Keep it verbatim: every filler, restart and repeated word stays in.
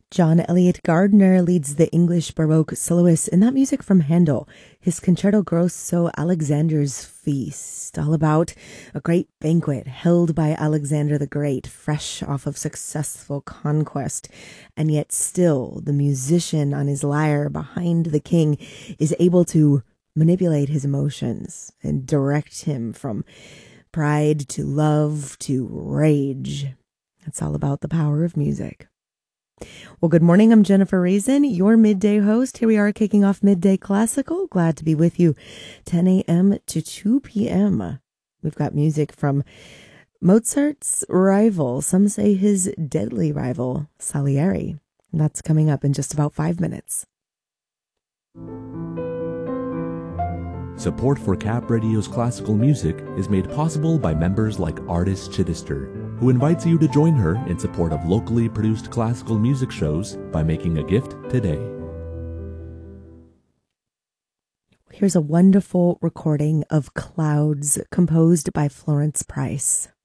John Elliott Gardner leads the English Baroque soloists in that music from Handel, his Concerto Grosso Alexander's Feast, all about a great banquet held by Alexander the Great, fresh off of successful conquest. And yet still, the musician on his lyre behind the king is able to manipulate his emotions and direct him from pride to love to rage. It's all about the power of music. Well, good morning. I'm Jennifer Reason, your midday host. Here we are kicking off Midday Classical. Glad to be with you ten a.m. to two p.m. We've got music from Mozart's rival, some say his deadly rival, Salieri. And that's coming up in just about five minutes. Support for Cap Radio's classical music is made possible by members like Artist Chittister, who invites you to join her in support of locally produced classical music shows by making a gift today. Here's a wonderful recording of Clouds composed by Florence Price.